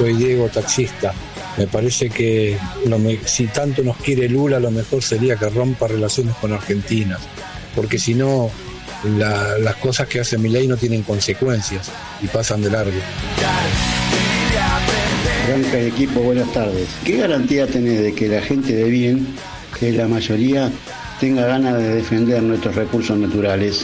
soy Diego, taxista. Me parece que si tanto nos quiere Lula, lo mejor sería que rompa relaciones con Argentina, porque si no, las cosas que hace Milei no tienen consecuencias y pasan de largo. Branca de equipo, buenas tardes. ¿Qué garantía tenés de que la gente de bien, que es la mayoría, tenga ganas de defender nuestros recursos naturales?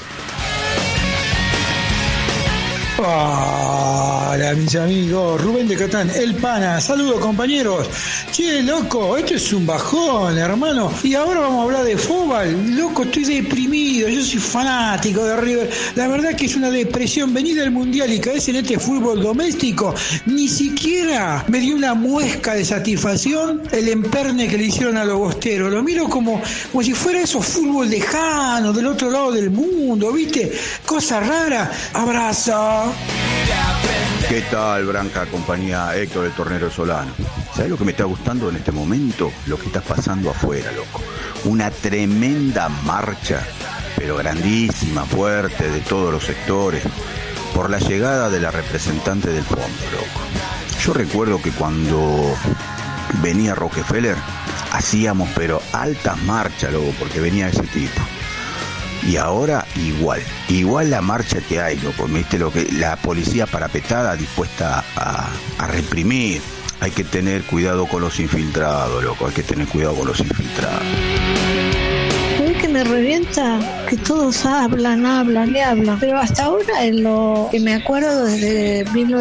Hola mis amigos, Rubén de Catán, el pana, saludos compañeros. Che, loco, esto es un bajón, hermano. Y ahora vamos a hablar de fútbol. Loco, estoy deprimido, yo soy fanático de River. La verdad que es una depresión. Venir del mundial y caerse en este fútbol doméstico, ni siquiera me dio una muesca de satisfacción el emperne que le hicieron a los bosteros. Lo miro como si fuera eso fútbol lejano, del otro lado del mundo, ¿viste? Cosa rara. Abrazo. ¿Qué tal, Branca, compañía? Héctor del Tornero Solano. ¿Sabes lo que me está gustando en este momento? Lo que está pasando afuera, loco. Una tremenda marcha, pero grandísima, fuerte, de todos los sectores, por la llegada de la representante del fondo, loco. Yo recuerdo que cuando venía Rockefeller, hacíamos pero altas marchas, loco, porque venía ese tipo. Y ahora igual la marcha que hay, loco, ¿viste? La policía parapetada dispuesta a reprimir. Hay que tener cuidado con los infiltrados, loco, hay que tener cuidado con los infiltrados. ¿Sabés que me revienta? Que todos hablan, pero hasta ahora en lo que me acuerdo desde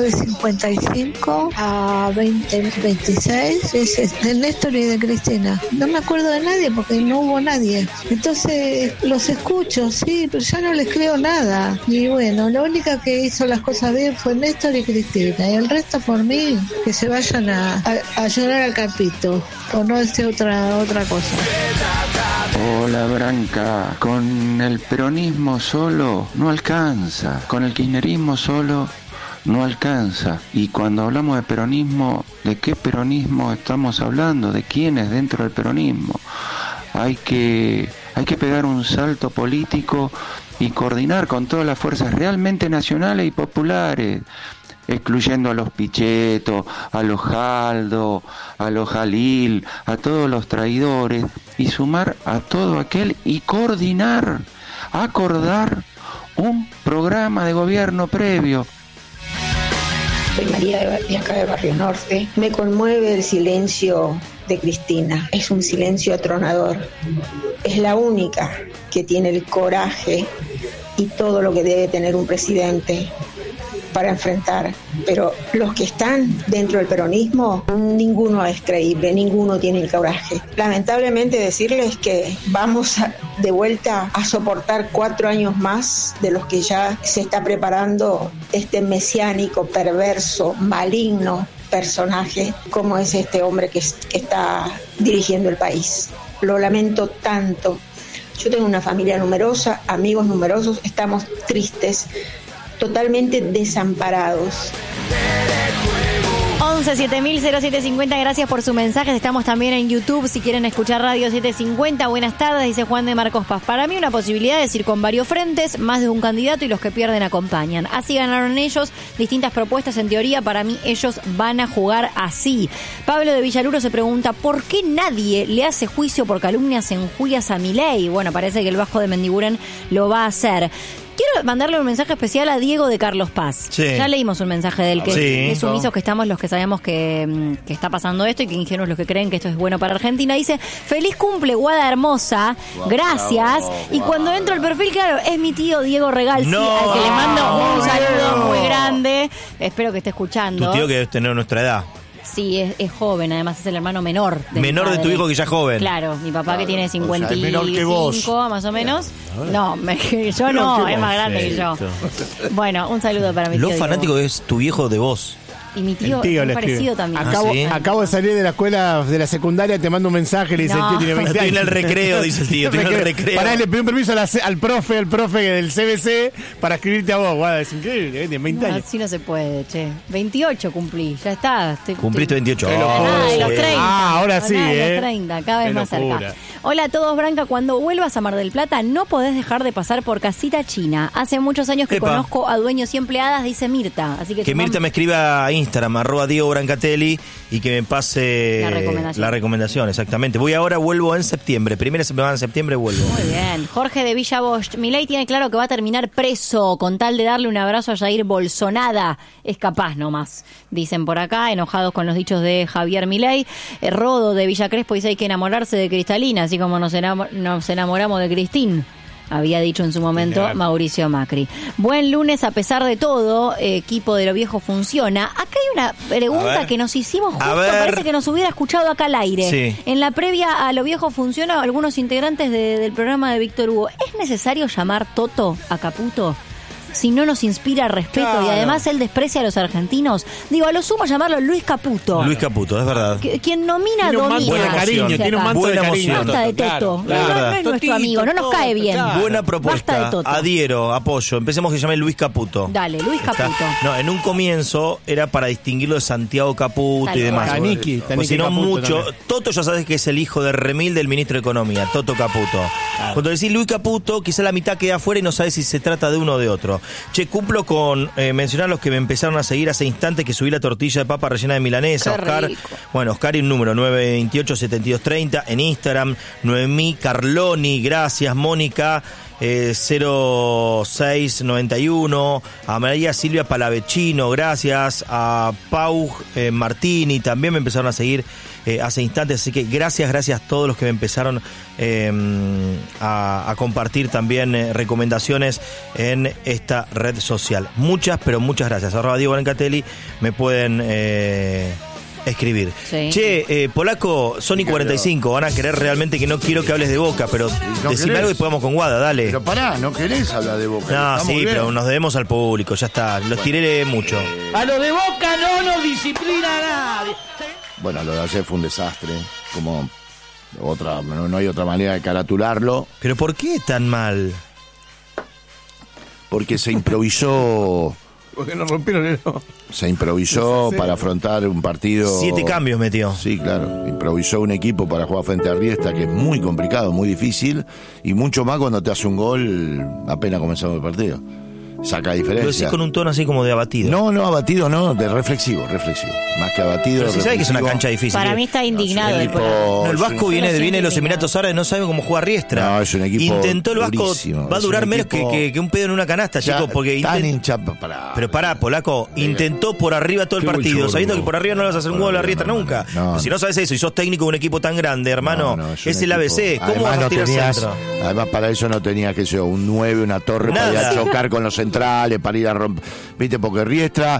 1955 a 2026 es de Néstor y de Cristina. No me acuerdo de nadie porque no hubo nadie. Entonces los escucho, sí, pero ya no les creo nada. Y bueno, la única que hizo las cosas bien fue Néstor y Cristina. Y el resto por mí, que se vayan a llorar al Campito. O no deseo otra cosa. Hola Branca, con el peronismo solo no alcanza, con el kirchnerismo solo no alcanza. Y cuando hablamos de peronismo, ¿de qué peronismo estamos hablando? ¿De quiénes dentro del peronismo? Hay que pegar un salto político y coordinar con todas las fuerzas realmente nacionales y populares, excluyendo a los Pichetto, a los Jaldo, a los Jalil, a todos los traidores, y sumar a todo aquel y acordar un programa de gobierno previo. Soy María de acá de Barrio Norte. Me conmueve el silencio de Cristina. Es un silencio atronador. Es la única que tiene el coraje y todo lo que debe tener un presidente para enfrentar, pero los que están dentro del peronismo, ninguno es creíble, ninguno tiene el coraje. Lamentablemente decirles que vamos de vuelta a soportar 4 años más de los que ya se está preparando este mesiánico, perverso, maligno personaje como es este hombre que está dirigiendo el país. Lo lamento tanto. Yo tengo una familia numerosa, amigos numerosos, estamos tristes, totalmente desamparados. 11-7000-0750, gracias por su mensaje. Estamos también en YouTube, si quieren escuchar Radio 750. Buenas tardes, dice Juan de Marcos Paz. Para mí una posibilidad es ir con varios frentes, más de un candidato y los que pierden acompañan. Así ganaron ellos, distintas propuestas en teoría, para mí ellos van a jugar así. Pablo de Villaluro se pregunta, ¿por qué nadie le hace juicio por calumnias e injurias a Milei? Bueno, parece que el Vasco de Mendiguren lo va a hacer. Quiero mandarle un mensaje especial a Diego de Carlos Paz. Sí. Ya leímos un mensaje del que es sumisos que estamos los que sabemos que está pasando esto y que ingenuos los que creen que esto es bueno para Argentina. Dice, feliz cumple, Guada hermosa, gracias. Y cuando entro al perfil, claro, es mi tío Diego Regalsi, al que le mando un saludo muy grande. Espero que esté escuchando. Tu tío que debe tener nuestra edad. Sí, es joven, además es el hermano menor. Menor de tu hijo que ya es joven. Claro, mi papá que tiene 55, es menor que vos. Más o menos. No, yo no, es más grande que yo. Bueno, un saludo para mi tío. Lo fanático es tu viejo de vos. Y mi tío es parecido también. Acabo de salir de la escuela, de la secundaria, te mando un mensaje, le dice, el tío tiene 20 años. Estoy en el recreo, dice el tío, estoy en el recreo. Pará, le pedí un permiso al profe del CBC para escribirte a vos. Guau, es increíble, tiene 20 años. Así no se puede, che. 28 cumplí, ya está. Cumpliste 28. De los 30. Ahora sí, de los 30, cada vez más cerca. Hola a todos, Branca. Cuando vuelvas a Mar del Plata, no podés dejar de pasar por Casita China. Hace muchos años que conozco a dueños y empleadas, dice Mirta. Así que Mirta me escriba a Instagram. Instagram, @Diego Brancatelli, y que me pase la recomendación, exactamente. Vuelvo en septiembre, primera semana de septiembre vuelvo. Muy bien. Jorge de Villa Bosch, Milei tiene claro que va a terminar preso con tal de darle un abrazo a Jair Bolsonaro. Es capaz nomás, dicen por acá, enojados con los dichos de Javier Milei. Rodo de Villa Crespo dice: hay que enamorarse de Cristalina, así como nos enamoramos de Cristín, había dicho en su momento Mauricio Macri. Buen lunes a pesar de todo, equipo de Lo Viejo funciona. Acá hay una pregunta que nos hicimos justo, parece que nos hubiera escuchado acá al aire. Sí. En la previa a Lo Viejo funciona, algunos integrantes del programa de Víctor Hugo: ¿es necesario llamar Toto a Caputo? Si no nos inspira respeto y además él desprecia a los argentinos. Digo, a lo sumo llamarlo Luis Caputo. Luis Caputo, es verdad. Quien nomina domina. Buen cariño, tiene un manto de cariño. Basta de Toto. No es nuestro amigo, no nos cae bien. Buena propuesta. Basta de Toto. Adhiero, apoyo. Empecemos que se llame Luis Caputo. Dale, Luis Caputo. No, en un comienzo era para distinguirlo de Santiago Caputo y demás. Taniki si no mucho. También. Toto ya sabes que es el hijo de Remil del ministro de Economía, Toto Caputo. Cuando decís Luis Caputo, quizá la mitad queda afuera y no sabes si se trata de uno o de otro. Che, cumplo con mencionar los que me empezaron a seguir hace instantes, que subí la tortilla de papa rellena de milanesa. Qué Oscar, rico. bueno, Oscar y un número 928-7230 en Instagram. Noemí Carloni, gracias. Mónica 0691, a María Silvia Palavecino, gracias. A Pau Martini también me empezaron a seguir hace instantes, así que gracias a todos los que me empezaron a compartir también recomendaciones en esta red social. Muchas, pero muchas gracias. @Diego Brancatelli me pueden escribir. Sí. Che, Polaco, Sony 45, van a querer realmente que no quiero que hables de Boca, pero no decime querés. algo y podamos con Guada, dale. Pero pará, no querés hablar de Boca. No, sí, bien. Pero nos debemos al público, ya está. Los tiré mucho. A lo de Boca no nos disciplina nadie. Bueno, lo de ayer fue un desastre, como no hay otra manera de caratularlo. ¿Pero por qué tan mal? Porque se improvisó. Porque nos rompieron el ojo. Se improvisó para afrontar un partido. 7 cambios metió. Sí, claro. Improvisó un equipo para jugar frente a Riestra, que es muy complicado, muy difícil, y mucho más cuando te hace un gol apenas comenzamos el partido. Saca diferencia. Lo decís con un tono así como de abatido. No, abatido no, de reflexivo. Más que abatido. Pero si sabe que es una cancha difícil. Para mí está indignado. El Vasco viene de los Emiratos Árabes, no sabe cómo juega Riestra. No, es un equipo intentó el Vasco, durísimo. va a durar menos que un pedo en una canasta, chicos, porque pero pará, Polaco, intentó por arriba todo el partido, sabiendo que por arriba no le vas a hacer un gol a la Riestra nunca. Si no sabes eso y sos técnico de un equipo tan grande, hermano, es el ABC. ¿Cómo vas a tirar centro? Además, para eso no tenías que ser un 9, una torre para ir a chocar con los centrales, para ir a romper. ¿Viste? Porque Riestra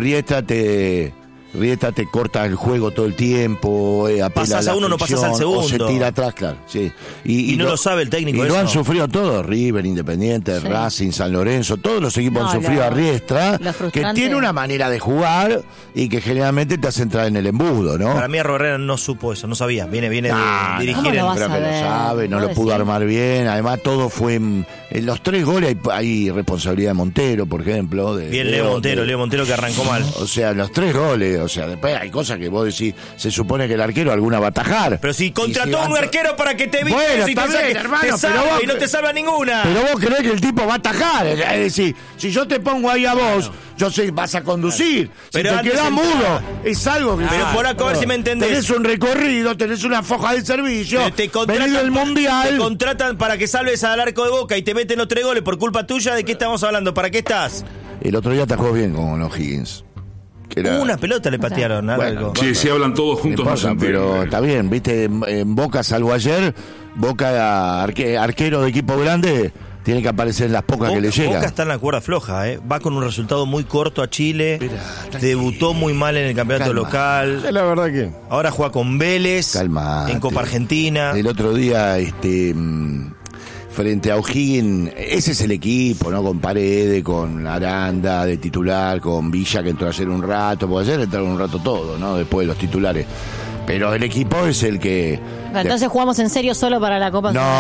te corta el juego todo el tiempo, pasas a uno, no pasas al segundo. O se tira atrás, claro. Sí. Y no lo sabe el técnico. Y lo han sufrido todos, River, Independiente, Racing, San Lorenzo, todos los equipos han sufrido a Riestra, que tiene una manera de jugar y que generalmente te hace entrar en el embudo, ¿no? Para mí Herrera no supo eso, no sabía. Viene de dirigir. Creo que lo sabe, no lo pudo armar bien. Además, todo fue en los 3 goles hay responsabilidad de Montero, por ejemplo. Leo Montero que arrancó mal. O sea, los 3 goles. O sea, después hay cosas que vos decís, se supone que el arquero alguna va a atajar. Pero si contrató a un arquero para que te evite, bueno, si está bien, hermano, y no te salva ninguna. Pero vos creés que el tipo va a atajar. Es decir, si yo te pongo ahí a vos, yo sé, vas a conducir. Pero si te quedás mudo, es algo que... Pero por acá, a ver si me entendés. Tenés un recorrido, tenés una foja de servicio, venido del Mundial. Te contratan para que salves al arco de Boca y te meten los 3 goles por culpa tuya. ¿De qué estamos hablando? ¿Para qué estás? El otro día atajó bien con los Higgins. Una pelota le patearon, algo. Sí, sí, hablan todos juntos. No importa, pero está bien, viste, en Boca, salvo ayer, Boca, arquero de equipo grande, tiene que aparecer en las pocas que le llegan. Boca está en la cuerda floja, va con un resultado muy corto a Chile, debutó muy mal en el campeonato local. Es la verdad que... Ahora juega con Vélez, en Copa Argentina. El otro día, frente a O'Higgins, ese es el equipo, ¿no? Con Paredes, con Aranda de titular, con Villa que entró ayer un rato, porque ayer entraron un rato todo, ¿no? Después de los titulares. Pero el equipo es el que... Entonces jugamos en serio solo para la Copa. No,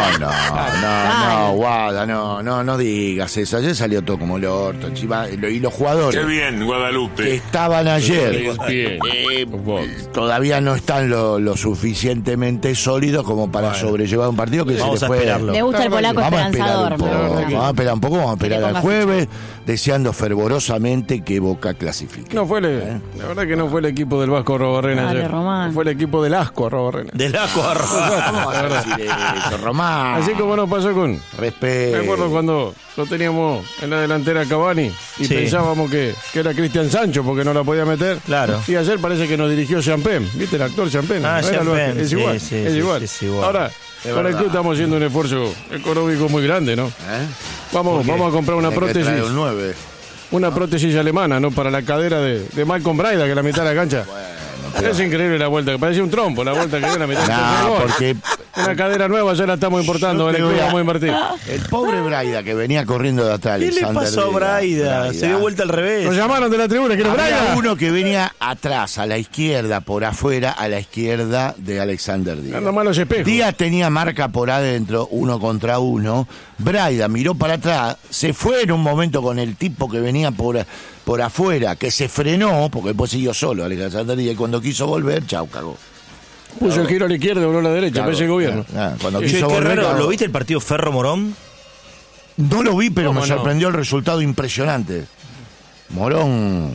Guada, no digas eso. Ayer salió todo como el orto, y los jugadores... Qué bien, Guadalupe. Que estaban ayer, todavía no están lo suficientemente sólidos como para sobrellevar un partido que se les fue... Le gusta el polaco esperanzador. Vamos a esperar un poco, vamos a esperar al jueves. deseando fervorosamente que Boca clasifique. No fue la verdad que no fue el equipo del Vasco Arrobarrena Dale, ayer. Román. Fue el equipo del Asco Arrobarrena. Del asco a ¿Cómo vas a decir eso, Román? Así como nos pasó con... Respeto. Me acuerdo cuando lo teníamos en la delantera Cavani y Sí. pensábamos que era Cristian Sancho porque no la podía meter. Claro. Y ayer parece que nos dirigió Champagne. ¿Viste el actor Champagne? Ah, ¿No era lo- Champagne, es sí, igual. sí, es sí, igual. sí, es igual. Ahora, con el verdad. club estamos haciendo un esfuerzo económico muy grande, ¿no? Vamos a comprar una Tiene que prótesis. traer un 9. Una prótesis alemana, ¿no? Para la cadera de Malcolm Braida, que la mitad de la cancha. Es increíble la vuelta, que parecía un trompo la vuelta que dio la mitad de la cancha. No, porque Una cadera nueva ya la estamos importando, en el club vamos a invertir. el pobre Braida que venía corriendo de atrás. ¿Qué le Alexander pasó a Braida? Se dio vuelta al revés. Nos llamaron de la tribuna, que era Había Braida. uno que venía atrás, a la izquierda, por afuera, a la izquierda de Alexander Díaz. Anda mal los espejos. Díaz tenía marca por adentro, 1 contra 1. Braida miró para atrás, se fue en un momento con el tipo que venía por afuera, que se frenó, porque después siguió solo Alexander Díaz, y cuando quiso volver, chau, cagó. Puso el giro a la izquierda, voló a la derecha, Claro, parece el gobierno. Cuando Che, quiso qué volver, raro. cagó. ¿Lo viste el partido Ferro Morón? No lo vi, pero ¿Cómo me no? sorprendió el resultado impresionante. Morón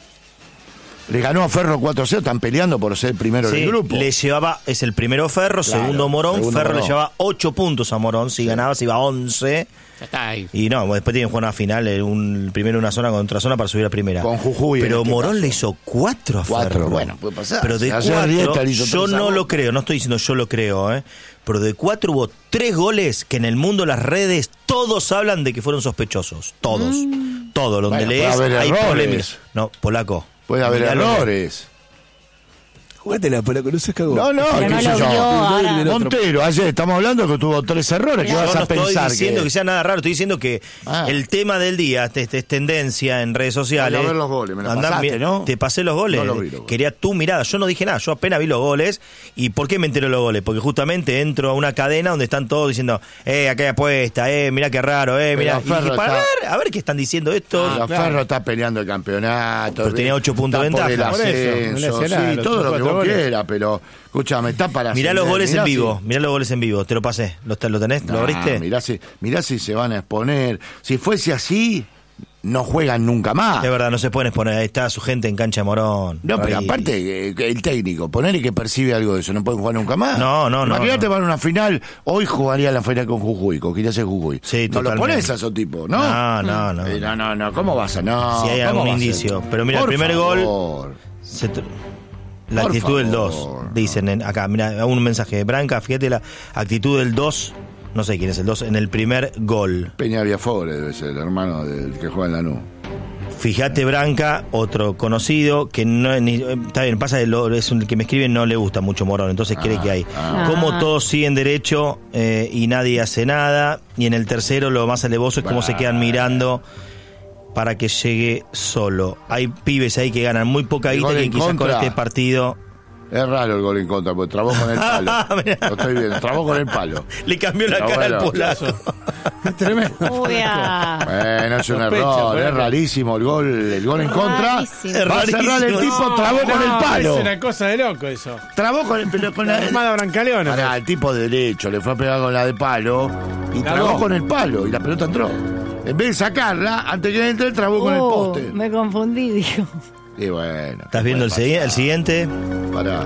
le ganó a Ferro 4-0, están peleando por ser primero Sí, del grupo. le llevaba, es el primero Ferro, Claro, segundo Morón. segundo Ferro Morón. le llevaba 8 puntos a Morón. Si ganaba, se iba a 11. Ya está ahí. Y no, después tienen que jugar una final, primero una zona contra zona para subir a primera. Con Jujuy, Pero en este Morón caso. le hizo 4 a Ferro. 4, bueno, puede pasar. Pero de Si ayer 4, Rieta le hizo yo 3 a no Boca. lo creo, no estoy diciendo yo lo creo, pero de 4 hubo 3 goles que en el mundo las redes todos hablan de que fueron sospechosos. Todos. Todos, donde Bueno, lees puede haber hay errores. polémicas. No, polaco. Puede haber Miralo. errores. Jugátela, Polaco, no seas cagón. No, Pero qué no sé lo yo. vio ahora. Montero, ayer estamos hablando que tuvo 3 errores. ¿Qué Yo vas no a estoy pensar? diciendo que sea nada raro, estoy diciendo que Ah. el tema del día es tendencia en redes sociales. Anda a ver los goles, me los Andá, pasaste, ¿no? Te pasé los goles. No los vi, los goles. Quería tu mirada. Yo no dije nada, yo apenas vi los goles. ¿Y por qué me enteré de los goles? Porque justamente entro a una cadena donde están todos diciendo, acá hay apuesta, mirá qué raro, mirá. Y Ferro dije, para está- ver qué están diciendo estos. Pero Ferro está peleando el campeonato. Pero tenía 8 puntos de está por el ventaja. Por eso, ascenso, no le hacía nada, sí, los todo lo que 4 vos goles. quieras, pero escúchame, está para Mirá los ascender, goles en mirá vivo, si- mirá los goles en vivo, te lo pasé. ¿Lo tenés? ¿Lo abriste? Mirá si se van a exponer. Si fuese así, no juegan nunca más. De verdad, no se pueden exponer. Ahí está su gente en cancha de Morón. No, pero Ahí. aparte, el técnico, ponerle que percibe algo de eso, no pueden jugar nunca más. No. Imagínate van a una final, hoy jugaría la final con Jujuy, con Quilmes Jujuy. Sí, no lo totalmente. pones a esos tipos, ¿no? No. ¿Cómo vas a? No. Si hay ¿cómo algún va a ser? indicio. Pero mira, el Por primer favor. gol. La Por actitud del favor. 2. Dicen acá, mira, un mensaje. Branca, fíjate la actitud del 2. No sé quién es el 2. En el primer gol. Peña Viafore debe ser, el hermano del que juega en Lanús. Fíjate, Branca, otro conocido, que no está bien, pasa que es el que me escribe, no le gusta mucho Morón, entonces cree que hay. Como todos siguen derecho y nadie hace nada. Y en el tercero, lo más alevoso es cómo se quedan mirando para que llegue solo. Hay pibes ahí que ganan muy poca El guita gol que en quizás con contra. este partido Es raro el gol en contra, porque trabó con el palo. Lo estoy viendo, trabó con el palo. le cambió la Pero cara al bueno. polaco. Tremendo. Uy, ah. Bueno, es un Sospecha, error, bueno. es rarísimo el gol en contra. Rarísimo. Va a cerrar el Rarísimo. tipo, trabó con el palo. Es una cosa de loco eso. Trabó con el pelo, con La la armada brancaleona. Pará, el tipo de derecho le fue a pegar con la de palo y La trabó dos. con el palo y la pelota entró. En vez de sacarla, antes que entre, trabó con el poste. Me confundí, dijo. Y bueno. ¿Estás viendo el siguiente? Pará.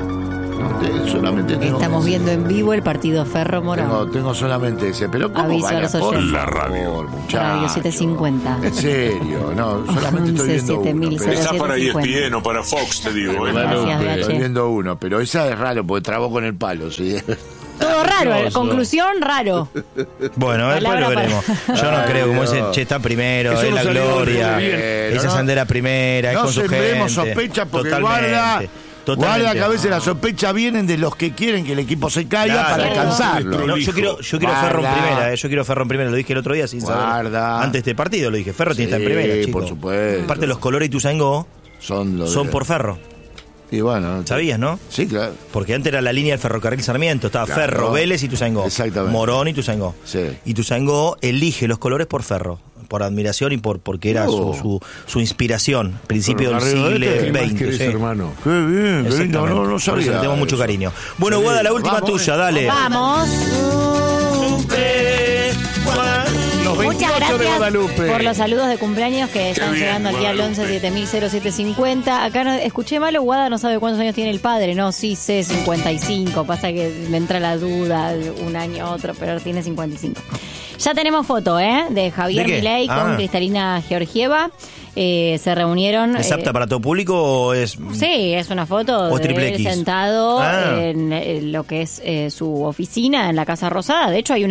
Solamente tengo, Estamos viendo en vivo el partido Ferro Morón. tengo solamente ese. Pero ¿cómo Aviso a van los por oyentes. La radio. Radio 750. En serio, no, solamente estoy viendo uno. 11.7000. pero- Está para 750. ESPN o para Fox, te digo. Gracias, Estoy Gache. viendo uno, pero esa es raro porque trabó con el palo, ¿sí? Todo raro, conclusión raro. Bueno, después lo Palabra veremos. Yo no Ay, creo, como Dios. dicen, che, está primero, Eso es no la salió gloria, muy bien. esa No, sandera primera, es No con su gente. sembremos sospechas porque guarda que a veces las sospechas vienen de los que quieren que el equipo se caiga Claro. para alcanzarlo. No, yo quiero Ferro en Guarda. primera, yo quiero Ferro en primera, lo dije el otro día sin saber. Guarda. Antes de este partido lo dije, Ferro tiene que estar en Sí, primera, chico. por supuesto. Aparte los colores Ituzaingó Son son por Ferro. Y bueno, ¿Sabías, no? Sí, claro. Porque antes era la línea del ferrocarril Sarmiento, estaba Claro. Ferro, Vélez y Ituzaingó. Exactamente. Morón y Ituzaingó. Sí. Ituzaingó elige los colores por Ferro, por admiración y porque era su inspiración, principio del siglo XX. sí. hermano? Qué bien, qué lindo, Exactamente. no Por eso sabía. le tengo mucho eso. cariño. Bueno, Guada, la última Vamos, tuya, dale. Vamos. Los Muchas 28 de Guadalupe. Por los saludos de cumpleaños que están llegando aquí al 11-7000-0750. Acá escuché mal, Guada no sabe cuántos años tiene el padre. No, sí sé, 55. Pasa que me entra la duda un año otro, pero tiene 55. Ya tenemos foto, de Javier Milei con Cristalina Georgieva. Se reunieron. ¿Es apta para todo público o es...? Sí, es una foto de él sentado en lo que es su oficina en la Casa Rosada. De hecho, hay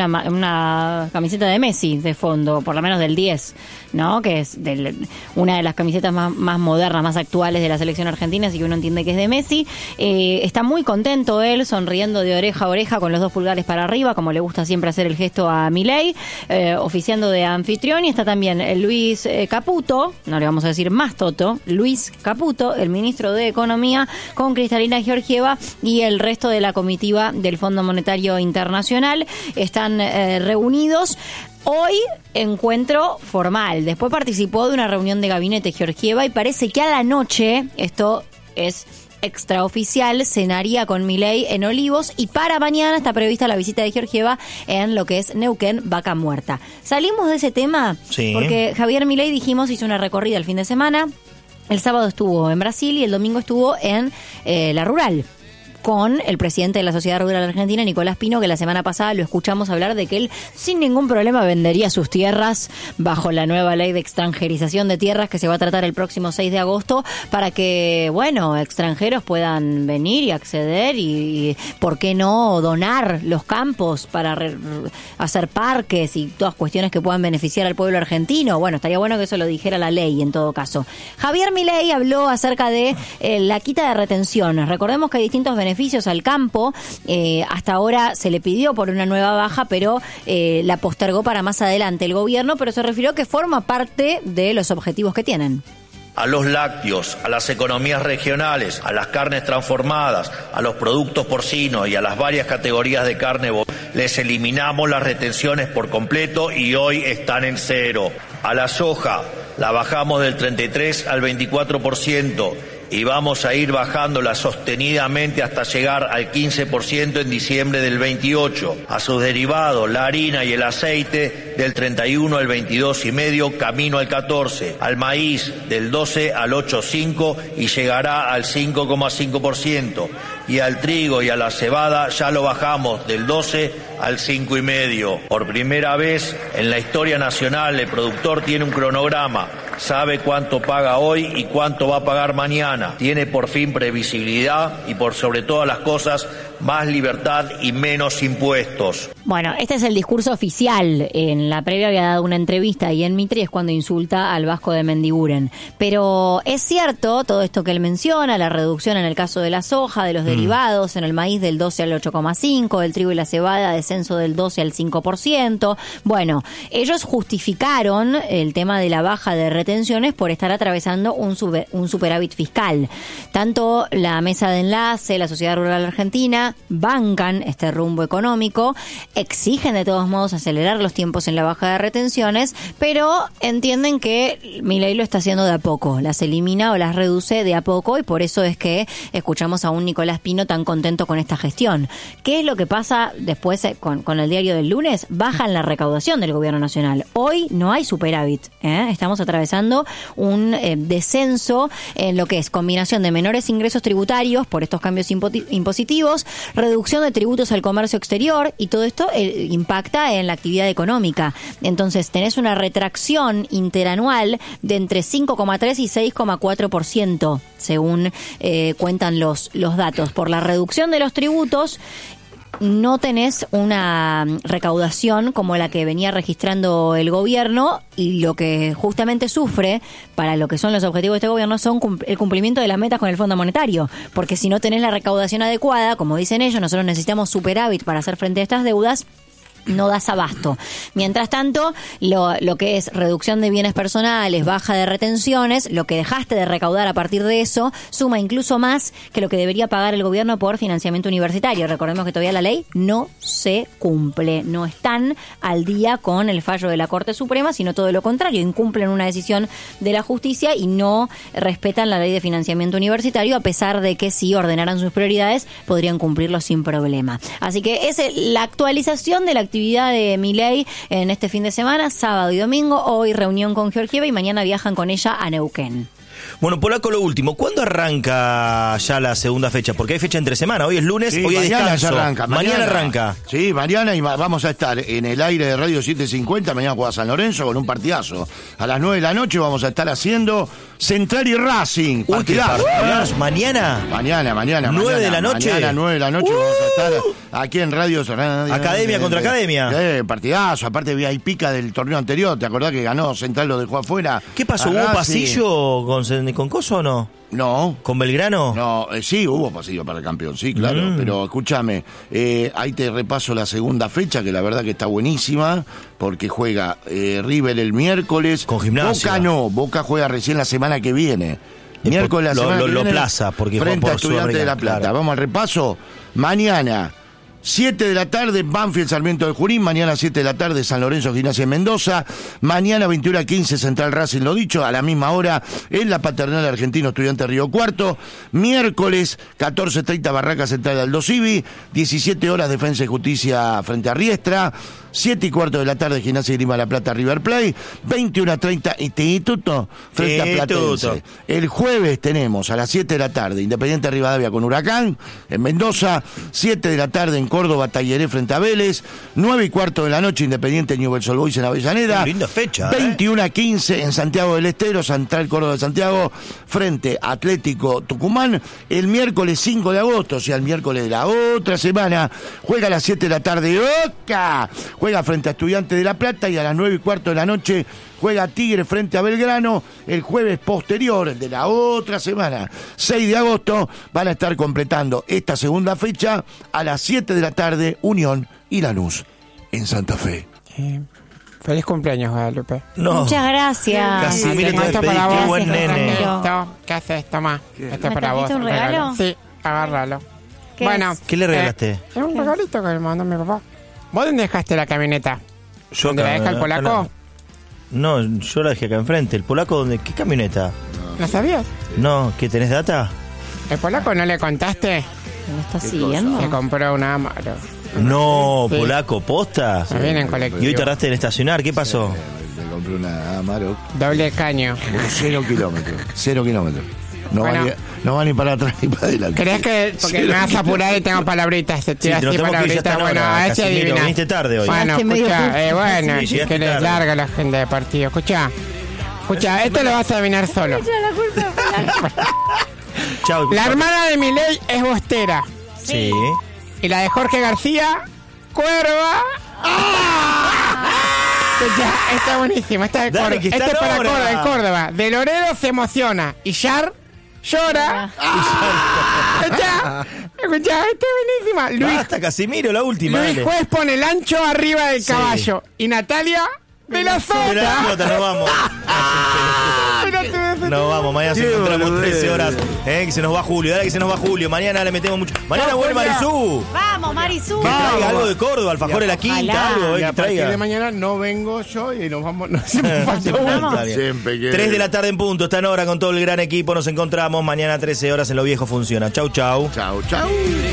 una camiseta de Messi de fondo, por lo menos del 10, ¿no? Que es una de las camisetas más modernas, más actuales de la selección argentina, así que uno entiende que es de Messi. Está muy contento él, sonriendo de oreja a oreja con los 2 pulgares para arriba, como le gusta siempre hacer el gesto a Milei, oficiando de anfitrión. Y está también Luis Caputo, no le vamos a decir más Toto, Luis Caputo, el ministro de Economía, con Cristalina Georgieva y el resto de la comitiva del Fondo Monetario Internacional. Están reunidos. Hoy encuentro formal. Después participó de una reunión de gabinete Georgieva y parece que a la noche, esto es extraoficial, cenaría con Milei en Olivos, y para mañana está prevista la visita de Georgieva en lo que es Neuquén, Vaca Muerta. Salimos de ese tema porque Javier Milei, dijimos, hizo una recorrida el fin de semana. El sábado estuvo en Brasil y el domingo estuvo en La Rural, con el presidente de la Sociedad Rural Argentina, Nicolás Pino, que la semana pasada lo escuchamos hablar de que él sin ningún problema vendería sus tierras bajo la nueva ley de extranjerización de tierras que se va a tratar el próximo 6 de agosto para que, extranjeros puedan venir y acceder y ¿por qué no donar los campos para hacer parques y todas cuestiones que puedan beneficiar al pueblo argentino? Bueno, estaría bueno que eso lo dijera la ley en todo caso. Javier Milei habló acerca de la quita de retenciones. Recordemos que hay distintos beneficios al campo. Hasta ahora se le pidió por una nueva baja, pero la postergó para más adelante el gobierno, pero se refirió que forma parte de los objetivos que tienen. A los lácteos, a las economías regionales, a las carnes transformadas, a los productos porcinos y a las varias categorías de carne, les eliminamos las retenciones por completo y hoy están en 0. A la soja la bajamos del 33 al 24%. Y vamos a ir bajándola sostenidamente hasta llegar al 15% en diciembre del 28. A sus derivados, la harina y el aceite, del 31 al 22,5, camino al 14. Al maíz, del 12 al 8,5 y llegará al 5,5%. Y al trigo y a la cebada ya lo bajamos del 12 al 5,5. Por primera vez en la historia nacional, el productor tiene un cronograma. Sabe cuánto paga hoy y cuánto va a pagar mañana. Tiene por fin previsibilidad y por sobre todas las cosas más libertad y menos impuestos. Bueno, este es el discurso oficial. En la previa había dado una entrevista y en Mitre es cuando insulta al Vasco de Mendiguren. Pero es cierto todo esto que él menciona, la reducción en el caso de la soja, de los derivados, en el maíz del 12 al 8,5, del trigo y la cebada descenso del 12 al 5%. Bueno, ellos justificaron el tema de la baja de retenciones por estar atravesando un superávit fiscal. Tanto la Mesa de Enlace, la Sociedad Rural Argentina, bancan este rumbo económico, exigen de todos modos acelerar los tiempos en la baja de retenciones, pero entienden que Milei lo está haciendo de a poco, las elimina o las reduce de a poco, y por eso es que escuchamos a un Nicolás Pino tan contento con esta gestión. ¿Qué es lo que pasa después con el diario del lunes? Bajan la recaudación del gobierno nacional. Hoy no hay superávit, estamos atravesando un descenso en lo que es combinación de menores ingresos tributarios por estos cambios impositivos, reducción de tributos al comercio exterior, y todo esto impacta en la actividad económica. Entonces tenés una retracción interanual de entre 5,3 y 6,4%, según cuentan los datos. Por la reducción de los tributos no tenés una recaudación como la que venía registrando el gobierno, y lo que justamente sufre para lo que son los objetivos de este gobierno son el cumplimiento de las metas con el Fondo Monetario, porque si no tenés la recaudación adecuada, como dicen ellos, nosotros necesitamos superávit para hacer frente a estas deudas, no das abasto. Mientras tanto, lo que es reducción de bienes personales, baja de retenciones, lo que dejaste de recaudar a partir de eso, suma incluso más que lo que debería pagar el gobierno por financiamiento universitario. Recordemos que todavía la ley no se cumple. No están al día con el fallo de la Corte Suprema, sino todo lo contrario. Incumplen una decisión de la justicia y no respetan la ley de financiamiento universitario, a pesar de que si ordenaran sus prioridades, podrían cumplirlo sin problema. Así que es la actualización de la actividad de Milei en este fin de semana, sábado y domingo. Hoy reunión con Georgieva y mañana viajan con ella a Neuquén. Bueno, Polaco, lo último. ¿Cuándo arranca ya la segunda fecha? Porque hay fecha entre semana. Hoy es lunes, Sí, hoy es mañana descanso. ya arranca. Mañana arranca. Sí, mañana y vamos a estar en el aire de Radio 750. Mañana juega San Lorenzo con un partidazo. A las 9 de la noche vamos a estar haciendo Central y Racing. Uy, qué partidazo. ¿Mañana? Mañana. 9 de la noche. Mañana 9 de la noche vamos a estar aquí en Radio Academia contra Academia. Partidazo. Aparte vi ahí pica del torneo anterior. ¿Te acordás que ganó Central, lo dejó afuera? ¿Qué pasó? A ¿Hubo Racing. pasillo con Coso o no? No. ¿Con Belgrano? No, sí, hubo pasillo para el campeón, sí, claro. Pero escúchame, ahí te repaso la segunda fecha, que la verdad que está buenísima, porque juega River el miércoles. Con Gimnasia. Boca no, Boca juega recién la semana que viene. Miércoles la semana que viene. Lo plaza, porque frente juega a por Estudiantes de La Plata. Claro. Vamos al repaso. Mañana, 7 de la tarde, Banfield Sarmiento de Junín. Mañana 7 de la tarde, San Lorenzo Gimnasia en Mendoza. Mañana 21:15, Central Racing, lo dicho. A la misma hora, en la Paternal Argentino Estudiante Río Cuarto. Miércoles 14:30, Barraca Central de Aldo Civi. 17 horas, Defensa y Justicia frente a Riestra. 7:15 de la tarde, Gimnasia y Grima La Plata, River Plate. 21:30, Instituto frente a Platense. El jueves tenemos a las 7 de la tarde, Independiente Rivadavia con Huracán en Mendoza. 7 de la tarde en Córdoba, Talleré frente a Vélez. 9:15 de la noche, Independiente Newell's Old Boys en Avellaneda. Linda fecha. 21:15 en Santiago del Estero, Central Córdoba de Santiago frente a Atlético Tucumán. El miércoles 5 de agosto, o sea, el miércoles de la otra semana, juega a las 7 de la tarde Boca. Juega frente a Estudiantes de La Plata y a las 9:15 de la noche juega Tigre frente a Belgrano. El jueves posterior, el de la otra semana, 6 de agosto, van a estar completando esta segunda fecha a las 7 de la tarde, Unión y Lanús en Santa Fe. Feliz cumpleaños, Guadalupe. No. Muchas gracias. Casimiro, te esto pedí, para vos. qué buen nene. ¿Qué haces? Toma. Esto ¿Me para vos. trajiste un regalo? Sí, agárralo. ¿Qué Bueno. es? ¿Qué le regalaste? Es un regalito que me mandó mi papá. ¿Vos dónde dejaste la camioneta? Yo ¿Dónde la deja el polaco? No, yo la dejé acá enfrente. ¿El polaco dónde? ¿Qué camioneta? ¿No sabías? No, ¿qué tenés data? ¿El polaco no le contaste? ¿Me estás siguiendo? Se compró una Amaro. No, Sí. polaco, ¿posta? Se viene en colectivo. ¿Y hoy tardaste en estacionar? ¿Qué pasó? Le compré una Amarok. Doble caño. 0 kilómetros. 0 kilómetros. No, Bueno. no va ni para atrás ni para adelante. ¿Crees que porque me vas a apurar y tengo palabritas? Te tiro Sí, nos así tenemos que ir, ya está palabritas. en Bueno, hora, a ver si Casimiro, adivinas. viniste tarde hoy. Bueno, Llegaste medio escucha, justo. bueno, Sí, llegaste que les tarde. larga la gente de partido. Escucha, esto lo vas a adivinar solo. Chau. La hermana de Milei es Bostera. Sí. Y la de Jorge García, Cuerva. Escucha, esta es buenísima. Esta es de Dale, Córdoba. que está Esta es para en hora. Córdoba, en Córdoba. De Loredo se emociona. Y Yar llora. Escucha, esta es buenísima. Luis, Basta, Casimiro, la última. Luis dale. Juez pone el ancho arriba del Sí. caballo. Y Natalia de la De la sota. pelota, nos vamos. Nos vamos, mañana nos encontramos 13 horas. Que se nos va Julio, dale que se nos va Julio. Mañana le metemos mucho. Mañana vuelve Marisú. Vamos, Marisú. Que traiga algo de Córdoba, alfajor de la Ojalá. quinta, algo, Y que a partir traiga. de mañana no vengo yo y nos vamos. No se me falta uno. Está bien. Siempre que- 3 de la tarde en punto, está en hora con todo el gran equipo. Nos encontramos mañana 13 horas en Lo Viejo Funciona. Chau, chau. Chau, chau.